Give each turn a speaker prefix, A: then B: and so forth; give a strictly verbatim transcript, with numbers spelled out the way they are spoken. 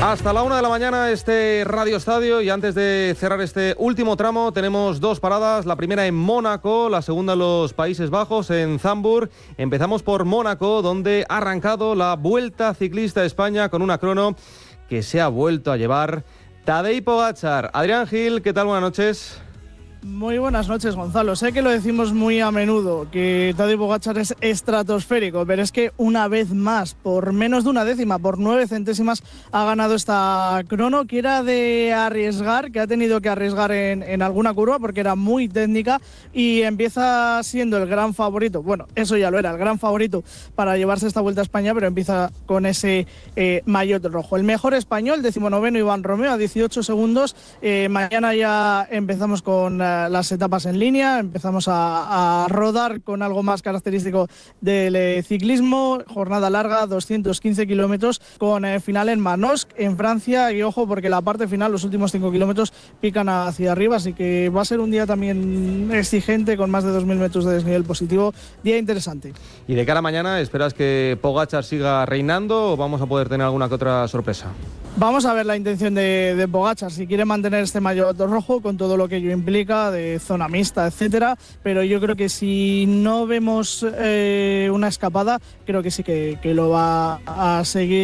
A: Hasta la una de la mañana este Radio Estadio, y antes de cerrar este último tramo tenemos dos paradas, la primera en Mónaco, la segunda en los Países Bajos, en Zandvoort. Empezamos por Mónaco, donde ha arrancado la Vuelta Ciclista a España con una crono que se ha vuelto a llevar Tadej Pogačar. Adrián Gil, ¿qué tal? Buenas noches.
B: Muy buenas noches, Gonzalo. Sé que lo decimos muy a menudo, que Tadej Pogačar es estratosférico, pero es que una vez más, por menos de una décima, por nueve centésimas, ha ganado esta crono, que era de arriesgar, que ha tenido que arriesgar en, en alguna curva porque era muy técnica, y empieza siendo el gran favorito. Bueno, eso ya lo era, el gran favorito para llevarse esta Vuelta a España, pero empieza con ese eh, maillot rojo. El mejor español, decimonoveno, Iván Romeo, a dieciocho segundos. Eh, mañana ya empezamos con Eh, las etapas en línea, empezamos a, a rodar con algo más característico del eh, ciclismo, jornada larga, doscientos quince kilómetros, con eh, final en Manosque, en Francia, y ojo porque la parte final, los últimos cinco kilómetros, pican hacia arriba, así que va a ser un día también exigente, con más de dos mil metros de desnivel positivo, día interesante.
A: Y de cara a mañana, ¿esperas que Pogačar siga reinando o vamos a poder tener alguna que otra sorpresa?
B: Vamos a ver la intención de, de Pogačar, si quiere mantener este maillot rojo con todo lo que ello implica, de zona mixta, etcétera, pero yo creo que si no vemos eh, una escapada, creo que sí que, que lo va a seguir